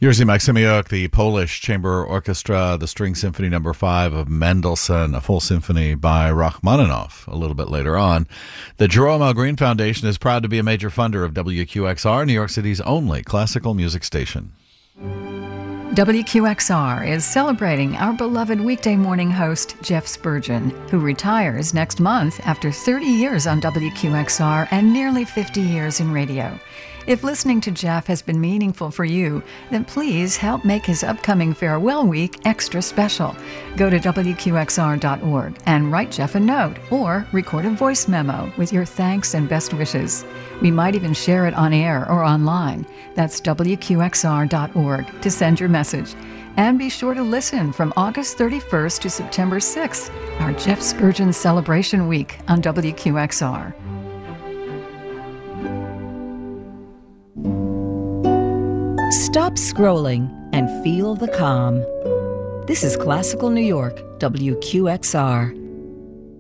Jerzy Maksymyuk, the Polish Chamber Orchestra, the String Symphony No. 5 of Mendelssohn, a full symphony by Rachmaninoff a little bit later on. The Jerome L. Green Foundation is proud to be a major funder of WQXR, New York City's only classical music station. WQXR is celebrating our beloved weekday morning host, Jeff Spurgeon, who retires next month after 30 years on WQXR and nearly 50 years in radio. If listening to Jeff has been meaningful for you, then please help make his upcoming farewell week extra special. Go to WQXR.org and write Jeff a note or record a voice memo with your thanks and best wishes. We might even share it on air or online. That's WQXR.org to send your message. And be sure to listen from August 31st to September 6th, our Jeff Spurgeon Celebration Week on WQXR. Stop scrolling and feel the calm. This is Classical New York, WQXR.